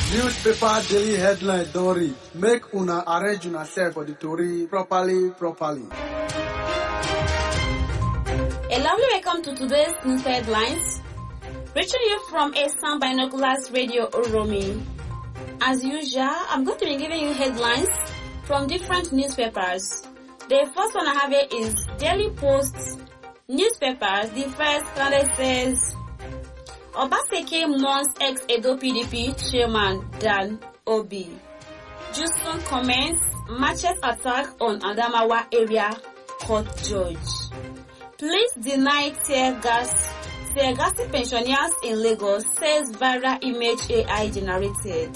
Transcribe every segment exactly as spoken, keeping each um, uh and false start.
Newspaper daily headline don read. Make una arrange una self for the tori properly, properly. A lovely welcome to today's news headlines. Reaching you from Eastern Binoculars Radio Oromi. As usual, I'm going to be giving you headlines from different newspapers. The first one I have here is Daily Post newspapers. The first one says, Obaseki mourns ex-Edo P D P chairman Dan Obi. Justin comments, matches attack on Adamawa area court judge. Police deny tear gas, tear gassy pensioners in Lagos, says viral image A I generated.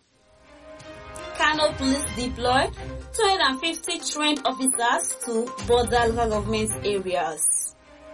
Kano police deploy two hundred fifty trained officers to border local government areas.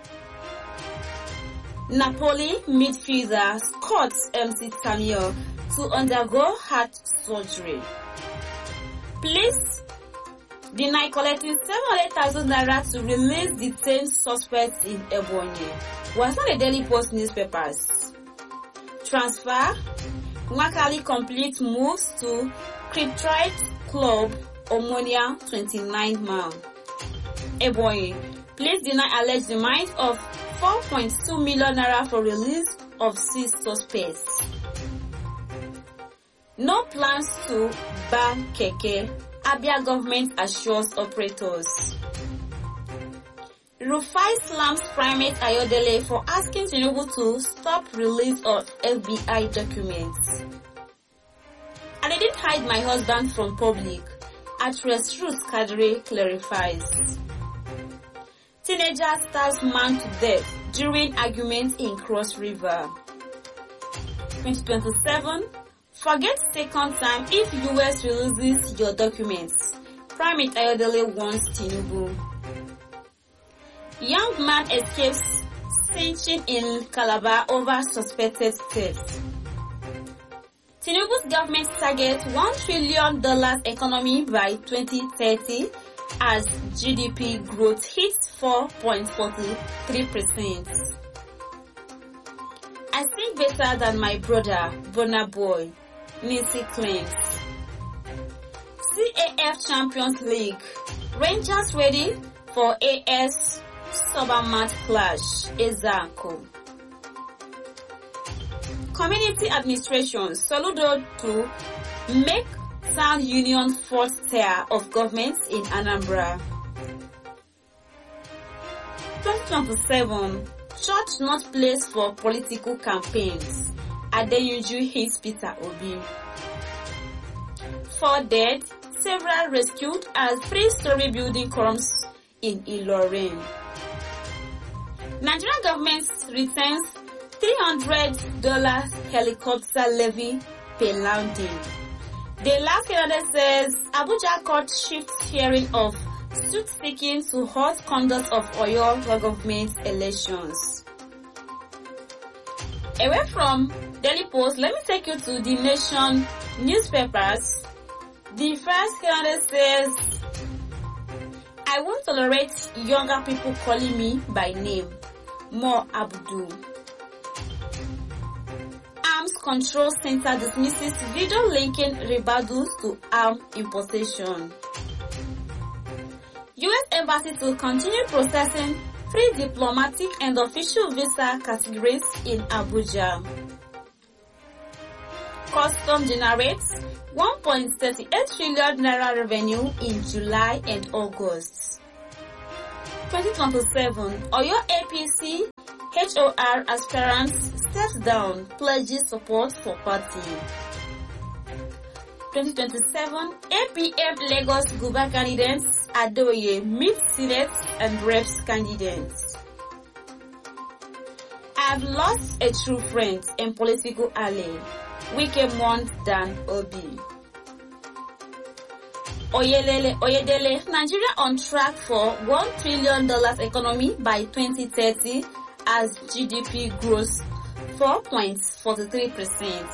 Napoli midfielder Scott's M C Tamio to undergo heart surgery. Police deny collecting seven hundred thousand naira to release detained suspects in Ebonyi. Was on the Daily Post newspapers. Transfer. Nwakali complete moves to Cryptrite Club Omonia twenty-nine man. Ebonyi. Police deny alleged demand of four point two million naira for release of six suspects. No plans to ban Keke. Abia government assures operators. Rufai slams Primate Ayodele for asking Tinubu to stop release of F B I documents. I didn't hide my husband from public. Actress Ruth Kadri clarifies. Teenager stabs man to death during argument in Cross River. twenty twenty-seven. Forget second time if U S releases your documents. Primate Ayodele warns Tinubu. Young man escapes cinching in Calabar over suspected theft. Tinubu's government targets one trillion dollars economy by twenty thirty as G D P growth hits four point four three percent. I think better than my brother, Burna Boy, Nancy claims. C A F Champions League. Rangers ready for A S Sobermat clash. Ezako. Community administration. Soludo to make sound union fourth tier of government in Anambra. twenty twenty-seven. Church not place for political campaigns. Adeyuju hits Peter Obi. Four dead, several rescued as three-story building comes in Ilorin. Nigerian government returns three hundred dollars helicopter levy per landing. The last Canada says Abuja court shifts hearing of suit seeking to halt conduct of Oyo government elections. Away from Daily Post, let me take you to the Nation newspapers. The first Canada says, I won't tolerate younger people calling me by name. More Abdul. Arms Control Center dismisses video linking Ribadus to arm importation. U S Embassy to continue processing three diplomatic and official visa categories in Abuja. Custom generates one point three eight trillion naira revenue in July and August. twenty twenty-seven, Oyo A P C H O R aspirants steps down, pledges support for party. twenty twenty-seven, A P M Lagos Guba candidates Adoye meet Senate and Reps candidates. I've lost a true friend and political ally. Wike mourned Dan Obi. Oyelele, Oyedele, Nigeria on track for one trillion dollars economy by twenty thirty as G D P grows four point four three percent.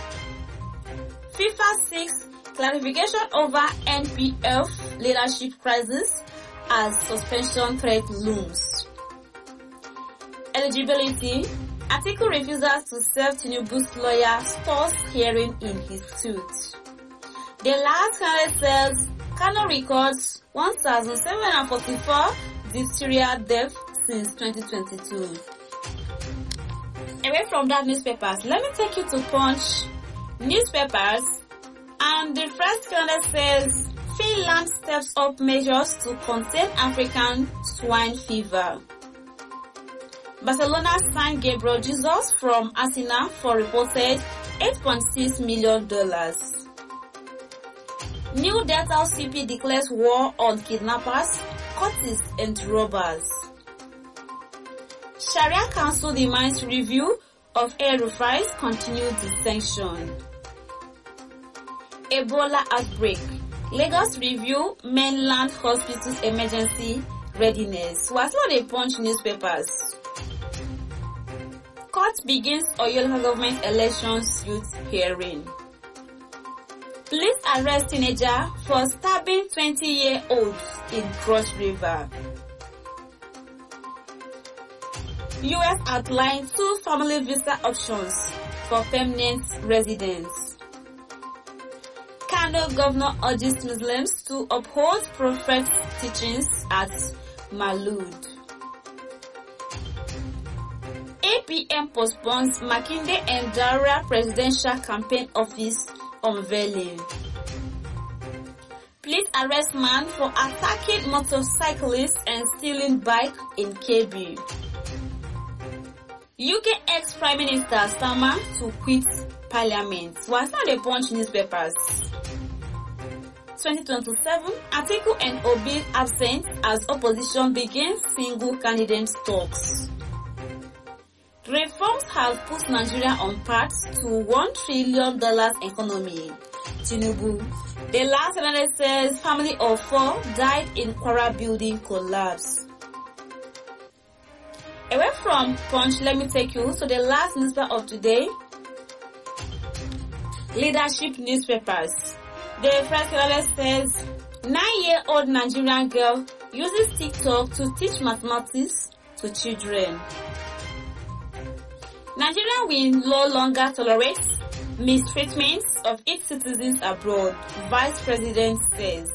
FIFA six clarification over N P F leadership crisis as suspension threat looms. Eligibility, Atiku refuses to serve Tinubu's lawyer, stores hearing in his suit. The last candidate says Kano records one thousand seven hundred forty-four diphtheria deaths since twenty twenty-two. Away from that newspapers, let me take you to Punch newspapers, and the first candidate says Finland steps up measures to contain African swine fever. Barcelona signed Gabriel Jesus from Arsenal for reported eight point six million dollars. New Delta C P declares war on kidnappers, cultists and robbers. Sharia Council demands review of El-Rufai's continued detention. Ebola outbreak. Lagos review mainland hospitals emergency readiness. Was not a Punch newspapers. Court begins Oyo local government elections youth hearing. Police arrest teenager for stabbing twenty-year-olds in Cross River. U S outlines two family visa options for permanent residents. Kano governor urges Muslims to uphold Prophet's teachings at Malud. A P M postpones Makinde and Daura presidential campaign office unveiling. Police arrest man for attacking motorcyclists and stealing bike in K B. U K ex-Prime Minister Starmer to quit Parliament. Was not the Punch newspapers. twenty twenty-seven, Atiku and Obi absent as opposition begins single candidate talks. Reforms have put Nigeria on path to one trillion dollars economy. Tinubu. The last analyst says family of four died in Kwara building collapse. Away from Punch, let me take you to the last newspaper of today. Leadership newspapers. The first analyst says nine-year-old Nigerian girl uses TikTok to teach mathematics to children. Nigeria will no longer tolerate mistreatment of its citizens abroad, Vice President says.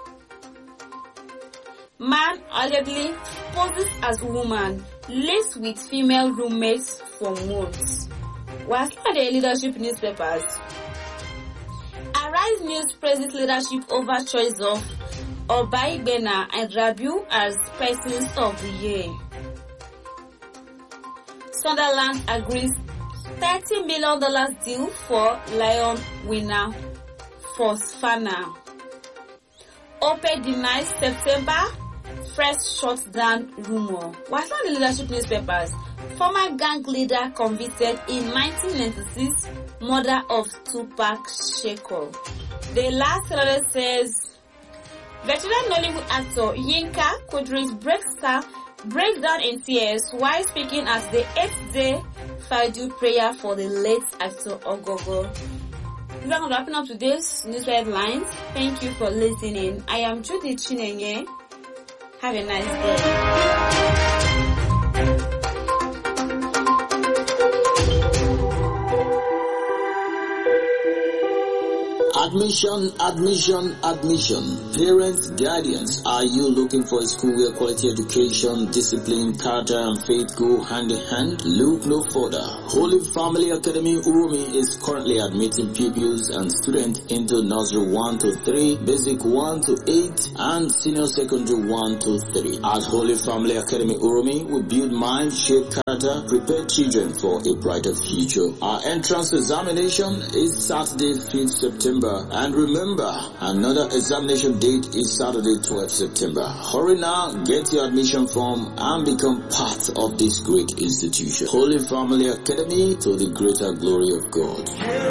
Man allegedly poses as woman, lives with female roommates for months. Was not the leadership newspapers. Arise News praises leadership over choice of Obai Bena and Rabiu as persons of the year. Sunderland agrees thirty million dollars deal for Lion winner Fofana. Ope denies September first shutdown rumor. Was not the leadership newspapers. Former gang leader convicted in nineteen ninety-six, murder of Tupac Shakur. The last letter says, veteran Nollywood actor Yinka Kudris breaks down, breaks down in tears while speaking at the eighth day Fajr prayer for the late actor Ogogo. We are wrapping up today's news headlines. Thank you for listening. I am Judy Chinenye. Have a nice day. Admission, admission, admission. Parents, guardians, are you looking for a school where quality education, discipline, character, and faith go hand in hand? Look no further. Holy Family Academy Urumi is currently admitting pupils and students into nursery one to three, basic one to eight, and senior secondary one to three. At Holy Family Academy Urumi, we build mind, shape character, prepare children for a brighter future. Our entrance examination is Saturday, fifth September. And remember, another examination date is Saturday, twelfth September. Hurry now, get your admission form and become part of this great institution. Holy Family Academy, to the greater glory of God.